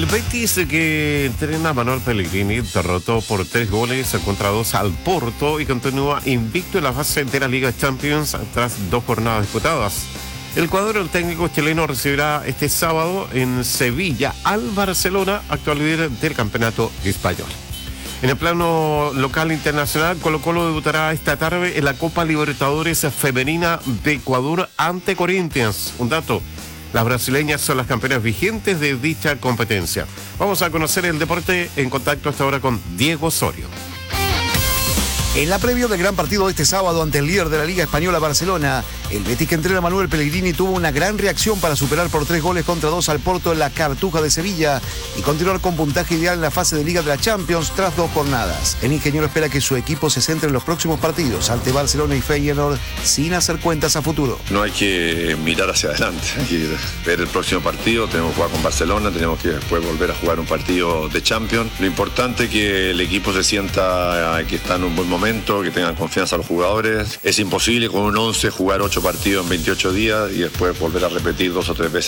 El Betis, que entrena a Manuel Pellegrini, derrotó por 3 goles contra 2 al Porto y continúa invicto en la fase de la Liga Champions tras 2 jornadas disputadas. El cuadro del técnico chileno recibirá este sábado en Sevilla al Barcelona, actual líder del campeonato español. En el plano local e internacional, Colo-Colo debutará esta tarde en la Copa Libertadores Femenina de Ecuador ante Corinthians. Un dato: las brasileñas son las campeonas vigentes de dicha competencia. Vamos a conocer el deporte en contacto hasta ahora con Diego Osorio. En la previa del gran partido de este sábado ante el líder de la Liga Española, Barcelona, el Betis que entrena a Manuel Pellegrini tuvo una gran reacción para superar por 3 goles contra 2 al Porto en la Cartuja de Sevilla y continuar con puntaje ideal en la fase de Liga de la Champions tras 2 jornadas. El ingeniero espera que su equipo se centre en los próximos partidos ante Barcelona y Feyenoord sin hacer cuentas a futuro. No hay que mirar hacia adelante, hay que ver el próximo partido. Tenemos que jugar con Barcelona, tenemos que después volver a jugar un partido de Champions. Lo importante es que el equipo se sienta que está en un buen momento, que tengan confianza los jugadores. Es imposible con un 11 jugar 8 partidos en 28 días y después volver a repetir 2 o 3 veces